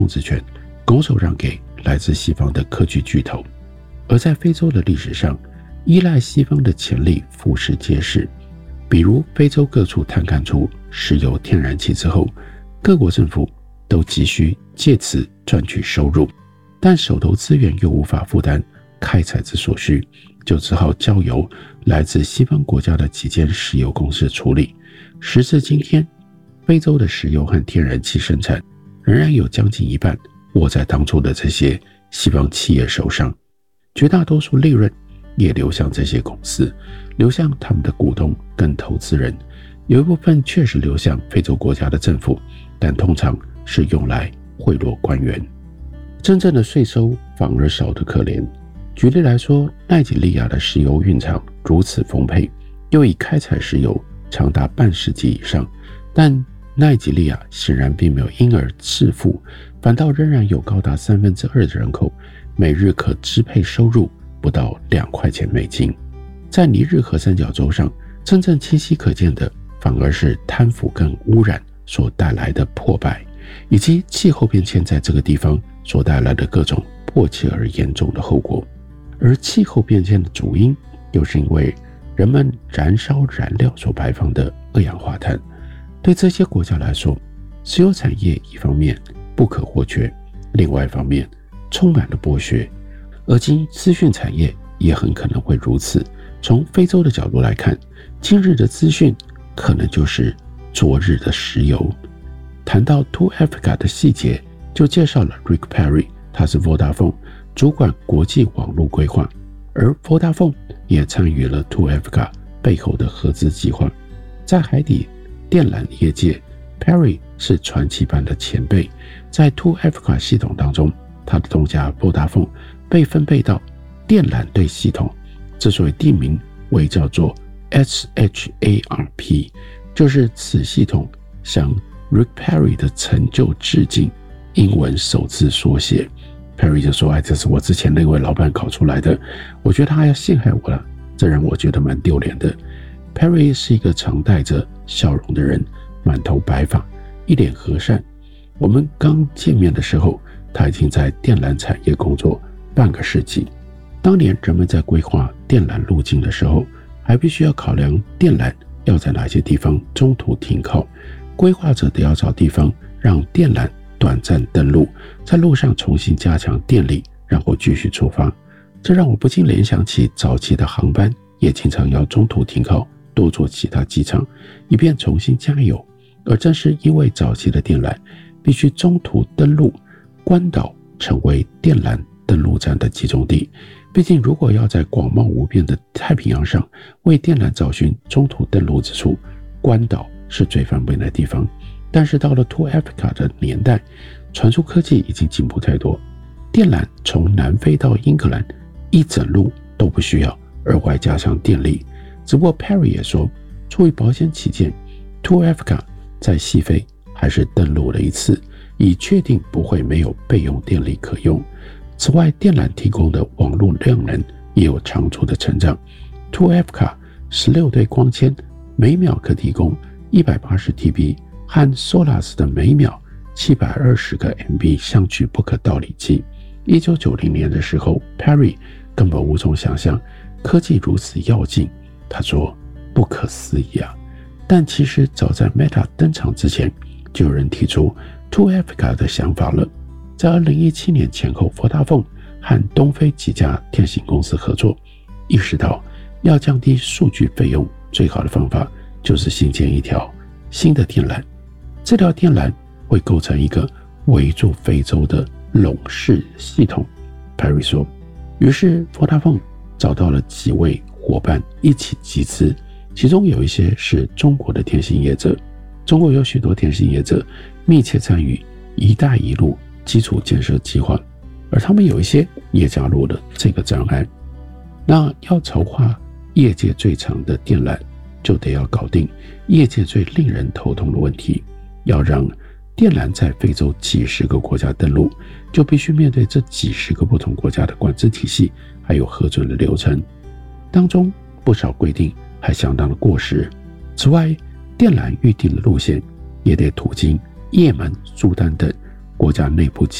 控制权拱手让给来自西方的科技巨头。而在非洲的历史上，依赖西方的潜力俯拾皆是。比如非洲各处探勘出石油天然气之后，各国政府都急需借此赚取收入，但手头资源又无法负担开采之所需，就只好交由来自西方国家的几间石油公司处理。时至今天，非洲的石油和天然气生产仍然有将近一半握在当初的这些西方企业手上，绝大多数利润也流向这些公司，流向他们的股东跟投资人。有一部分确实流向非洲国家的政府，但通常是用来贿赂官员。真正的税收反而少得可怜。举例来说，奈及利亚的石油蕴藏如此丰沛，又以开采石油长达半世纪以上，但奈及利亚显然并没有因而致富，反倒仍然有高达2/3的人口每日可支配收入不到2块钱美金。在尼日河三角洲上，真正清晰可见的反而是贪腐跟污染所带来的破败，以及气候变迁在这个地方所带来的各种迫切而严重的后果。而气候变迁的主因又是因为人们燃烧燃料所排放的二氧化碳。对这些国家来说，石油产业一方面不可或缺，另外一方面充满了剥削，而今资讯产业也很可能会如此。从非洲的角度来看，今日的资讯可能就是昨日的石油。谈到 To Africa 的细节，就介绍了 Rick Perry， 他是 Vodafone 主管国际网络规划，而 Vodafone 也参与了 To Africa 背后的合资计划。在海底电缆业界， Perry 是传奇般的前辈。在 To Africa 系统当中，他的东家 Vodafone 被分配到电缆对系统，之所以地名为叫做 SHARP， 就是此系统向 Rick Perry 的成就致敬，英文首字缩写。 Perry 就说，这是我之前那位老板搞出来的，我觉得他要陷害我了，这让我觉得蛮丢脸的。 Perry 是一个常带着笑容的人，满头白发，一脸和善。我们刚见面的时候，他已经在电缆产业工作半个世纪。当年人们在规划电缆路径的时候，还必须要考量电缆要在哪些地方中途停靠，规划者得要找地方让电缆短暂登陆，在路上重新加强电力，然后继续出发。这让我不禁联想起早期的航班也经常要中途停靠，多做其他机场，以便重新加油。而正是因为早期的电缆必须中途登陆，关岛成为电缆登陆站的集中地。毕竟如果要在广袤无边的太平洋上为电缆找寻中途登陆之处，关岛是最方便的地方。但是到了 To Africa 的年代，传输科技已经进步太多，电缆从南非到英格兰一整路都不需要额外加强电力。只不过 Perry 也说，出于保险起见， To Africa 在西非还是登陆了一次，以确定不会没有备用电力可用。此外，电缆提供的网络量能也有长足的成长。 To Africa 16对光纤每秒可提供180 TB， 和 Solas 的每秒720个 MB 相距不可道理计。1990年的时候， Perry 根本无从想象科技如此要进，他说不可思议啊。但其实早在 Meta 登场之前，就有人提出 To Africa 的想法了。在2017年前后， Vodafone 和东非几家电信公司合作，意识到要降低数据费用，最好的方法就是新建一条新的电缆。这条电缆会构成一个围住非洲的笼式系统。 Perry 说，于是 Vodafone 找到了几位伙伴一起集资，其中有一些是中国的电信业者。中国有许多电信业者密切参与一带一路基础建设计划，而他们有一些也加入了这个专案。那要筹划业界最长的电缆，就得要搞定业界最令人头痛的问题。要让电缆在非洲几十个国家登陆，就必须面对这几十个不同国家的管制体系，还有核准的流程。当中不少规定还相当的过时。此外，电缆预定的路线也得途经也门、苏丹等国家内部